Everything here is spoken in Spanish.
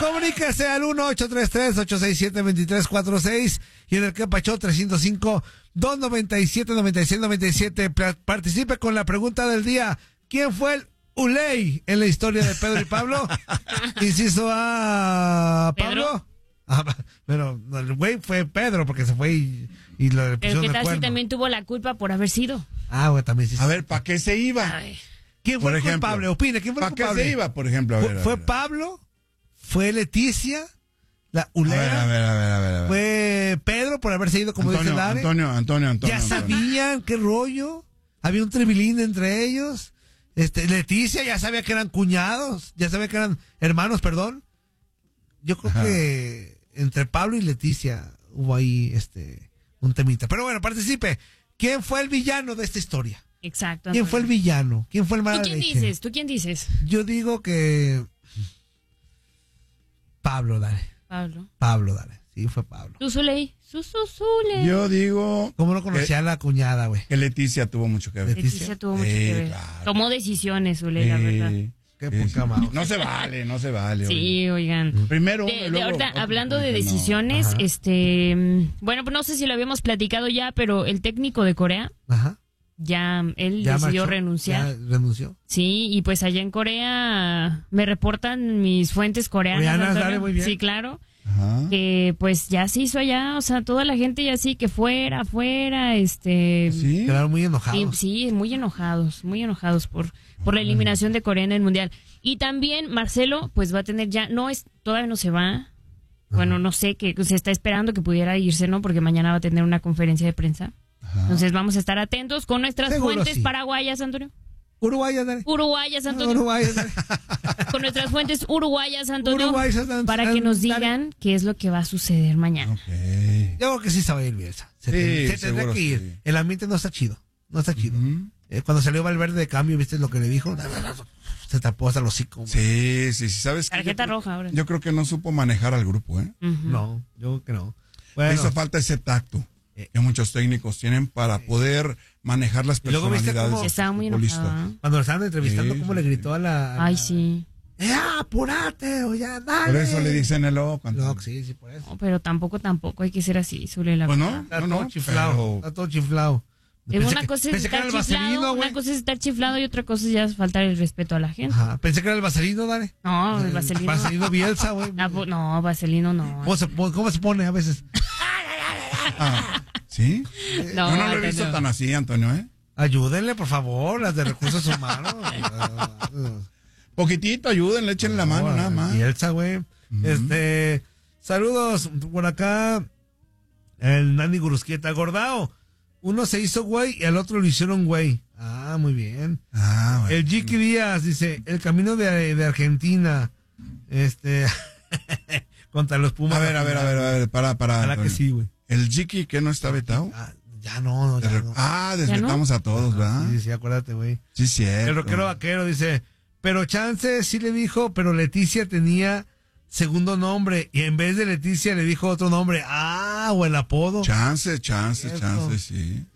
Comuníquese al 1-833-867-2346 y en el que Pachó 305-297-9697. Participe con la pregunta del día. ¿Quién fue el Uley en la historia de Pedro y Pablo? Inciso A, Pablo. Pero el güey fue Pedro porque se fue y lo pusieron. Pero qué de tal cuerno. si también tuvo la culpa por haber sido. Güey, también sí. A ver, ¿para qué se iba? Ay. ¿Quién fue por el ejemplo, culpable? Opine, ¿quién fue el ¿Para qué culpable? se iba, por ejemplo? A ver, ¿Fue Pablo? ¿Fue Leticia? ¿La Ulera? A ver. ¿Fue Pedro por haberse ido, como dice Dare? Antonio. ¿Ya sabían qué rollo? ¿Había un trevilín entre ellos? Leticia ya sabía que eran cuñados, ya sabía que eran hermanos, perdón. Yo creo que entre Pablo y Leticia hubo ahí un temita. Pero bueno, participe. ¿Quién fue el villano de esta historia? Exacto. ¿Quién fue el villano? ¿Quién fue el malo? ¿Tú quién dices? Yo digo que Pablo, dale. Pablo, dale. Sí, fue Pablo. ¿Tú, Zuley? Zuley. Yo digo... ¿Cómo no conocía a la cuñada, güey? Que Leticia tuvo mucho que ver. Leticia tuvo mucho que ver. Claro. Tomó decisiones, Zuley, la verdad. Qué poca madre. No se vale. Sí, oigan. Primero ahorita, hablando de decisiones, bueno, pues no sé si lo habíamos platicado ya, pero el técnico de Corea, él decidió renunciar. ¿Ya renunció? Sí, y pues allá en Corea me reportan mis fuentes coreanas. Dale, muy bien. Sí, claro. Que pues ya se hizo allá, o sea, toda la gente ya sí que fuera, ¿Sí? Quedaron muy enojados. Sí, muy enojados por la eliminación de Corea en el Mundial. Y también Marcelo pues va a tener todavía no se va. Bueno, no sé, que se está esperando que pudiera irse, ¿no? Porque mañana va a tener una conferencia de prensa. Entonces vamos a estar atentos con nuestras fuentes paraguayas, Antonio. Uruguayas, dale. Antonio. Con nuestras fuentes uruguayas, Antonio. Para que nos digan qué es lo que va a suceder mañana. Okay. Yo creo que sí se va a ir Bielsa. Se tendrá que ir. Sí. El ambiente no está chido. Cuando salió Valverde de cambio, ¿viste lo que le dijo? Se tapó hasta los hocico. Sí. ¿Sabes qué? Tarjeta roja ahora. Yo creo que no supo manejar al grupo, ¿eh? No, yo creo que no. Bueno. Hizo falta ese tacto que muchos técnicos tienen para poder manejar las personalidades. Estaba muy enojado. Cuando lo estaban entrevistando, ¿cómo le gritó a la... Ay, sí. ¡Apúrate! O ya, dale. Por eso le dicen el loco. Sí, por eso. No, pero tampoco hay que ser así, Zule, la verdad. Está todo chiflado. Una cosa es estar chiflado y otra cosa es ya faltar el respeto a la gente. Pensé que era el vaselino, dale. No, el vaselino. Vaselino Bielsa, güey. No, vaselino no. ¿Cómo se pone a veces? ¿Sí? No, yo no lo he visto tan así, Antonio, ¿eh? Ayúdenle, por favor, las de recursos humanos. Poquitito, ayúdenle, échenle la mano, nada más. Bielsa, güey. Saludos por acá. El Nani Gurusquieta, Gordao. Uno se hizo güey y al otro lo hicieron güey. Muy bien. Bueno. El Jiki Díaz dice, el camino de Argentina. Contra los Pumas. A ver, para. Ojalá que sí, güey. ¿El Jiki que no está vetado? Ya no. Desvetamos a todos, ¿verdad? Sí, acuérdate, güey. Sí, cierto. El rockero vaquero dice, pero Chance sí le dijo, pero Leticia tenía segundo nombre y en vez de Leticia le dijo otro nombre. O el apodo. Chance, sí.